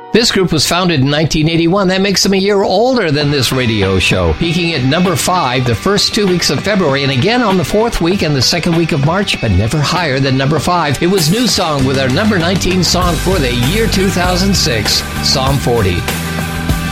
This group was founded in 1981. That makes them a year older than this radio show, peaking at number 5 the first 2 weeks of February and again on the 4th week and the 2nd week of March, but never higher than number 5. It was New Song with our number 19 song for the year 2006, Psalm 40.